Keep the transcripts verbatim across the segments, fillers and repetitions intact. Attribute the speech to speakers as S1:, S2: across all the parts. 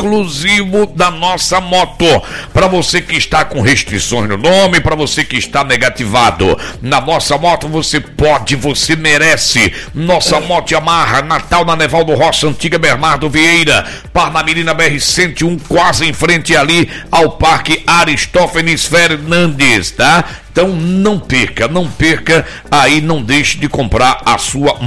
S1: exclusivo da Nossa Moto. Para você que está com restrições no nome, para você que está negativado, na Nossa Moto você pode, você merece. Nossa Moto Yamaha, Natal na Nevaldo Rocha, Antiga Bernardo Vieira, Parnamirim B R cento e um, quase em frente ali ao Parque Aristófanes Fernandes, tá? Então não perca, não perca, aí não deixe de comprar a sua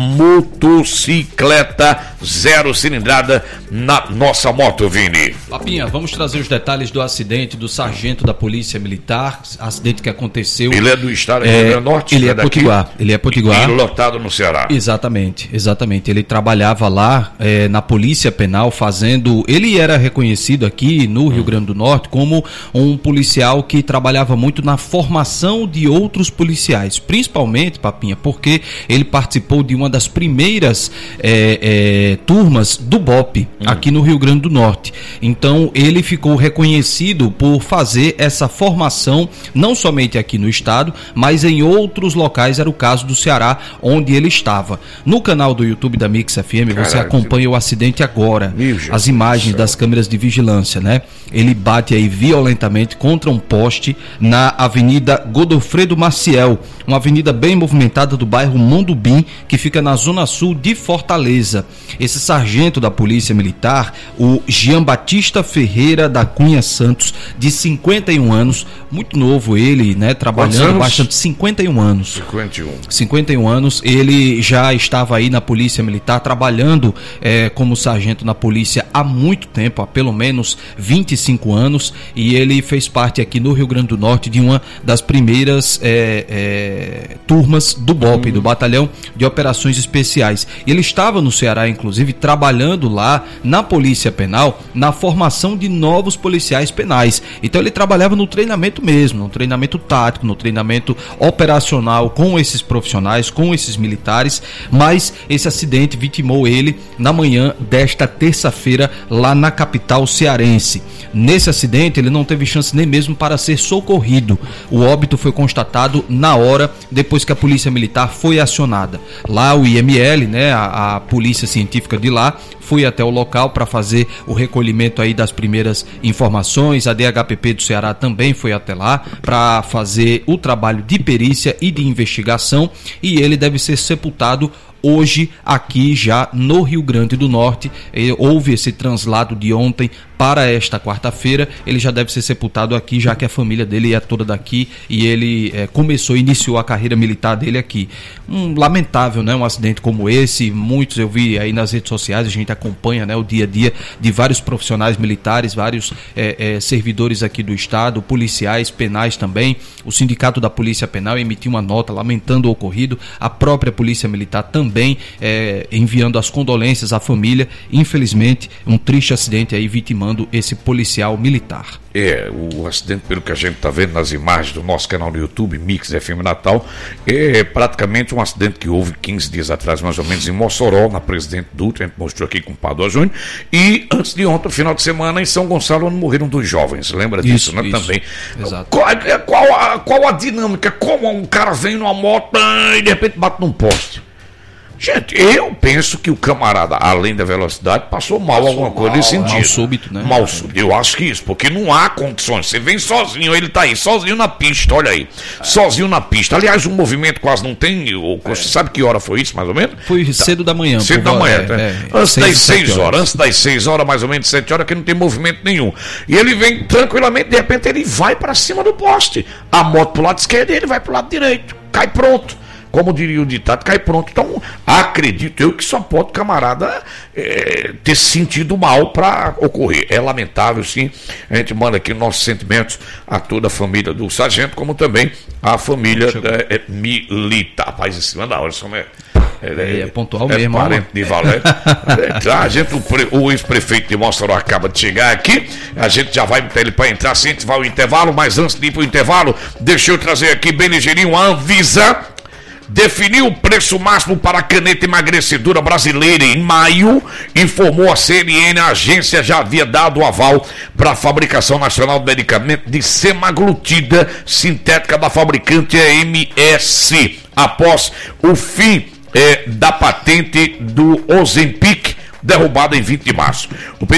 S1: motocicleta zero cilindrada na Nossa Moto, Vini.
S2: Lapinha, vamos trazer os detalhes do acidente do sargento da Polícia Militar, acidente que aconteceu.
S1: Ele é do estado do
S2: é,
S1: Rio Grande do Norte?
S2: Ele é, é potiguar, ele é potiguar.
S1: E lotado no Ceará.
S2: Exatamente, exatamente. Ele trabalhava lá é, na Polícia Penal fazendo... Ele era reconhecido aqui no Rio Grande do Norte como um policial que trabalhava muito na formação de outros policiais, principalmente, Papinha, porque ele participou de uma das primeiras é, é, turmas do B O P hum. aqui no Rio Grande do Norte. Então ele ficou reconhecido por fazer essa formação não somente aqui no estado, mas em outros locais. Era o caso do Ceará, onde ele estava. No canal do YouTube da Mix F M, você Caralho, acompanha que... o acidente agora, as imagens das câmeras de vigilância, né? Ele bate aí violentamente contra um poste na Avenida Godofredo Maciel, uma avenida bem movimentada do bairro Mondubim, que fica na zona sul de Fortaleza. Esse sargento da Polícia Militar, o Jean Batista Ferreira da Cunha Santos, de cinquenta e um anos, muito novo ele, né, trabalhando bastante, cinquenta e um anos.
S1: cinquenta e um.
S2: cinquenta e um anos, ele já estava aí na Polícia Militar, trabalhando é, como sargento na polícia há muito tempo, há pelo menos vinte e cinco anos, e ele fez parte aqui no Rio Grande do Norte de uma das primeiras é, é, turmas do B O P, hum. do Batalhão de Operações Especiais. Ele estava no Ceará, inclusive, trabalhando lá na Polícia Penal, na formação de novos policiais penais. Então ele trabalhava no treinamento mesmo, no treinamento tático, no treinamento operacional com esses profissionais, com esses militares, mas esse acidente vitimou ele na manhã desta terça-feira lá na capital cearense. Nesse acidente ele não teve chance nem mesmo para ser socorrido. O óbito foi constatado na hora, depois que a Polícia Militar foi acionada. Lá o I M L, né, a, a Polícia Científica de lá, foi até o local para fazer o recolhimento aí das primeiras informações. A D H P P do Ceará também foi até lá para fazer o trabalho de perícia e de investigação, e ele deve ser sepultado hoje aqui já no Rio Grande do Norte. Houve esse translado de ontem para esta quarta-feira. Ele já deve ser sepultado aqui, já que a família dele é toda daqui e ele é, começou, iniciou a carreira militar dele aqui. Um lamentável, né, um acidente como esse. Muitos eu vi aí nas redes sociais, a gente acompanha, né, o dia a dia de vários profissionais militares, vários é, é, servidores aqui do estado, policiais, penais também. O Sindicato da Polícia Penal emitiu uma nota lamentando o ocorrido. A própria Polícia Militar também também é, enviando as condolências à família. Infelizmente, um triste acidente aí vitimando esse policial militar.
S1: É, o acidente, pelo que a gente está vendo nas imagens do nosso canal no YouTube, Mix F M Natal, é praticamente um acidente que houve quinze dias atrás, mais ou menos, em Mossoró, na Presidente Dutra. A gente mostrou aqui com o Padua Júnior. E antes de ontem, final de semana, em São Gonçalo, onde morreram dois jovens. Lembra disso,
S2: isso,
S1: né?
S2: Isso.
S1: Também.
S2: Exato.
S1: Qual, qual, a, qual a dinâmica? Como um cara vem numa moto e de repente bate num poste? Gente, eu penso que o camarada, além da velocidade, passou mal passou alguma coisa nesse sentido.
S2: Mal súbito, né?
S1: Mal súbito. Eu acho que isso, porque não há condições. Você vem sozinho, ele tá aí, sozinho na pista, olha aí. É. Sozinho na pista. Aliás, o movimento quase não tem. Ou, é. Você sabe que hora foi isso, mais ou menos?
S2: Foi tá. cedo da manhã.
S1: Cedo da manhã,
S2: é,
S1: tá?
S2: é,
S1: Antes
S2: seis,
S1: das seis horas.
S2: horas.
S1: Antes das seis horas, mais ou menos sete horas, que não tem movimento nenhum. E ele vem tranquilamente, de repente ele vai para cima do poste. A moto pro lado esquerdo e ele vai pro lado direito. Cai pronto. Como diria o ditado, cai pronto. Então, acredito eu que só pode o camarada é, ter se sentido mal para ocorrer. É lamentável, sim. A gente manda aqui nossos sentimentos a toda a família do sargento, como também a família da, é, militar. Rapaz, em cima da hora, só é,
S2: é, é pontual
S1: é
S2: mesmo.
S1: Parente de Valete. A gente, o, pre, o ex-prefeito de Mossoró acaba de chegar aqui. A gente já vai botar ele para entrar, assim, a gente vai ao intervalo, mas antes de ir para o intervalo, deixa eu trazer aqui bem ligeirinho a Anvisa. Definiu o preço máximo para a caneta emagrecedora brasileira em maio, informou a C N N. A agência já havia dado o aval para a fabricação nacional do medicamento de semaglutida sintética da fabricante M S, após o fim é, da patente do Ozempic, derrubada em vinte de março. O